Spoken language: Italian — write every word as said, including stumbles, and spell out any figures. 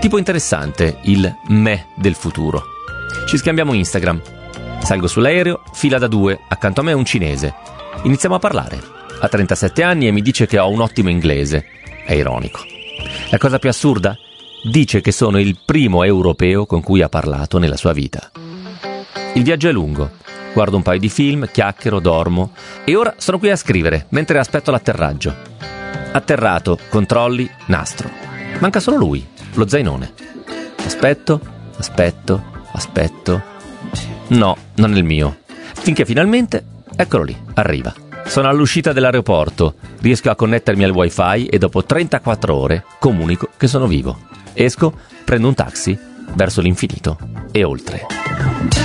Tipo interessante, il me del futuro. Ci scambiamo Instagram. Salgo sull'aereo, fila da due, accanto a me un cinese. Iniziamo a parlare. Ha trentasette anni e mi dice che ho un ottimo inglese. È ironico. La cosa più assurda? Dice che sono il primo europeo con cui ha parlato nella sua vita. Il viaggio è lungo. Guardo un paio di film, chiacchiero, dormo e ora sono qui a scrivere mentre aspetto l'atterraggio. Atterrato, controlli, nastro. Manca solo lui, lo zainone. Aspetto, aspetto, aspetto. No, non è il mio. Finché finalmente, eccolo lì, arriva. Sono all'uscita dell'aeroporto, riesco a connettermi al wifi e dopo trentaquattro ore comunico che sono vivo. Esco, prendo un taxi verso l'infinito e oltre.